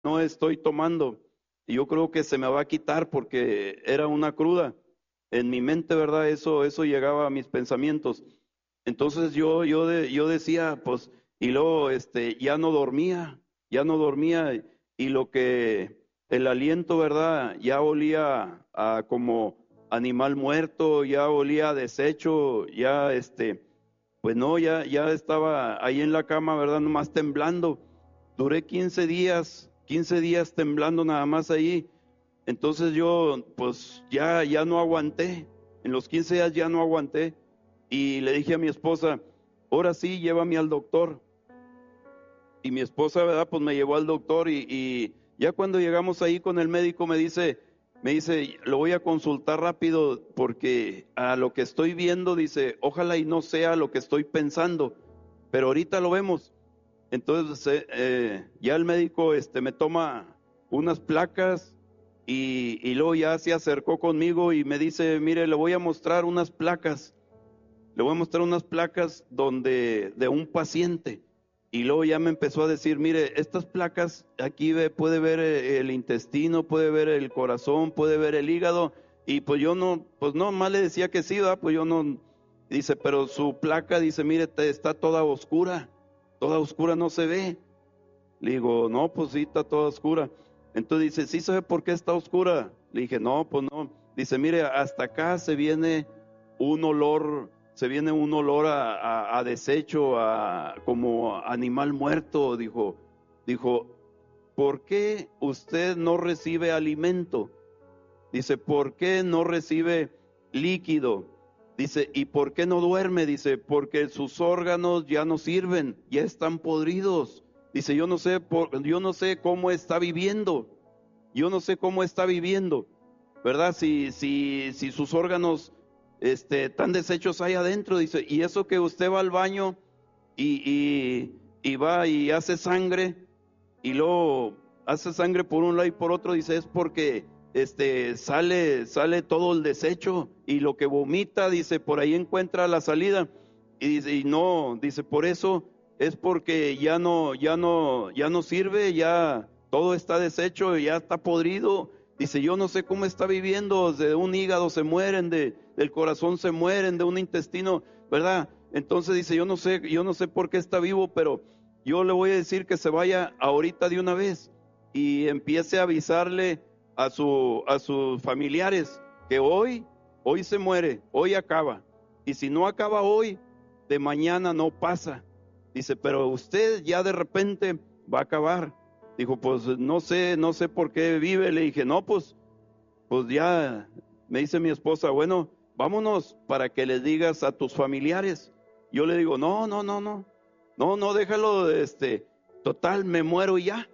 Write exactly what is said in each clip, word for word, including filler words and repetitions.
no estoy tomando. Y yo creo que se me va a quitar porque era una cruda. En mi mente, ¿verdad? Eso, eso llegaba a mis pensamientos. Entonces yo, yo, de- yo decía, pues, y luego, este, ya no dormía, ya no dormía, y lo que, el aliento, ¿verdad? Ya olía a como animal muerto, ya olía a desecho, ya, este, pues no, ya, ya estaba ahí en la cama, ¿verdad? Nomás temblando. Duré quince días, quince días temblando nada más ahí. Entonces yo, pues ya, ya no aguanté. En los quince días ya no aguanté. Y le dije a mi esposa, ahora sí, llévame al doctor. Y mi esposa, ¿verdad? Pues me llevó al doctor y, y ya cuando llegamos ahí con el médico me dice, me dice, lo voy a consultar rápido porque a lo que estoy viendo, dice, ojalá y no sea lo que estoy pensando, pero ahorita lo vemos. Entonces eh, eh, ya el médico este, me toma unas placas y, y luego ya se acercó conmigo y me dice, mire, le voy a mostrar unas placas, le voy a mostrar unas placas donde de un paciente. Y luego ya me empezó a decir, mire, estas placas aquí ve, puede ver eh, el intestino, puede ver el corazón, puede ver el hígado. Y pues yo no, pues no, más le decía que sí, ¿verdad? Pues yo no, dice, pero su placa, dice, mire, te- está toda oscura, toda oscura no se ve. Le digo, no, pues sí, está toda oscura. Entonces dice, ¿sí sabe por qué está oscura? Le dije, no, pues no. Dice, mire, hasta acá se viene un olor, se viene un olor a, a, a desecho, a como animal muerto. Dijo, dijo, ¿por qué usted no recibe alimento? Dice, ¿por qué no recibe líquido? Dice, ¿y por qué no duerme? Dice, porque sus órganos ya no sirven, ya están podridos. Dice, yo no sé, por, yo no sé cómo está viviendo. Yo no sé cómo está viviendo, ¿verdad? Si, si, si sus órganos este, tan deshechos hay adentro, dice, y eso que usted va al baño y, y, y va y hace sangre, y luego hace sangre por un lado y por otro, dice, es porque este sale, sale todo el desecho, y lo que vomita, dice, por ahí encuentra la salida, y dice, y no, dice, por eso es porque ya no, ya no, ya no sirve, ya todo está deshecho, ya está podrido. Dice, yo no sé cómo está viviendo, de un hígado se mueren, de, del corazón se mueren, de un intestino, ¿verdad? Entonces dice, yo no sé, yo no sé por qué está vivo, pero yo le voy a decir que se vaya ahorita de una vez y empiece a avisarle a su, a sus familiares que hoy, hoy se muere, hoy acaba. Y si no acaba hoy, de mañana no pasa. Dice, pero usted ya de repente va a acabar. Dijo, pues no sé, no sé por qué vive. Le dije, no, pues, pues ya, me dice mi esposa, bueno, vámonos para que les digas a tus familiares. Yo le digo, no, no, no, no, no, no, déjalo, este, total, me muero y ya,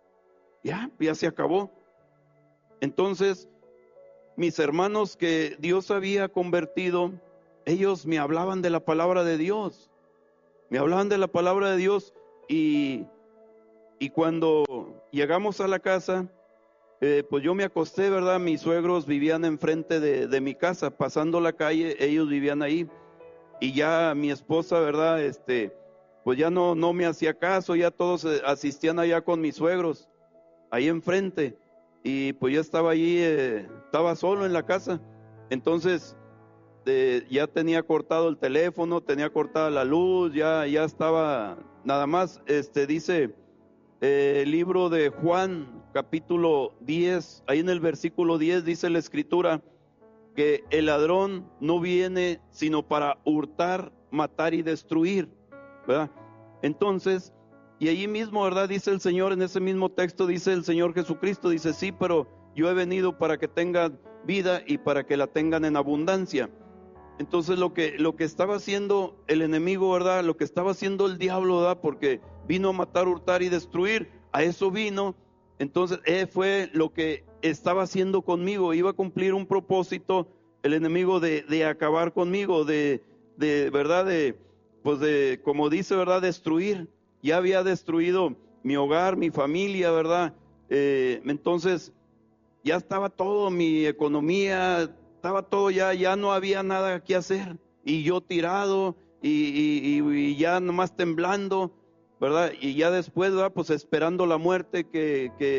ya, ya se acabó. Entonces, mis hermanos que Dios había convertido, ellos me hablaban de la palabra de Dios, me hablaban de la palabra de Dios y, y cuando llegamos a la casa, Eh, pues yo me acosté, ¿verdad? Mis suegros vivían enfrente de, de mi casa, pasando la calle, ellos vivían ahí. Y ya mi esposa, ¿verdad? Este, pues ya no, no me hacía caso, ya todos eh, asistían allá con mis suegros, ahí enfrente. Y pues ya estaba allí, eh, estaba solo en la casa. Entonces, eh, ya tenía cortado el teléfono, tenía cortada la luz, ya, ya estaba, nada más, este, dice eh, el libro de Juan, capítulo diez, ahí en el versículo diez dice la escritura que el ladrón no viene sino para hurtar, matar y destruir, ¿verdad? Entonces, y allí mismo, ¿verdad? Dice el Señor, en ese mismo texto dice el Señor Jesucristo, dice, sí, pero yo he venido para que tengan vida y para que la tengan en abundancia. Entonces lo que, lo que estaba haciendo el enemigo, ¿verdad? Lo que estaba haciendo el diablo, ¿verdad? Porque vino a matar, hurtar y destruir, a eso vino. Entonces eh, fue lo que estaba haciendo conmigo, iba a cumplir un propósito el enemigo de, de acabar conmigo, de, de, ¿verdad? De, pues de, como dice, ¿verdad? Destruir. Ya había destruido mi hogar, mi familia, ¿verdad? Eh, entonces ya estaba todo, mi economía, estaba todo ya, ya no había nada que hacer. Y yo tirado y, y, y ya nomás temblando. ¿verdad? Y ya después, ¿verdad? Pues esperando la muerte que, que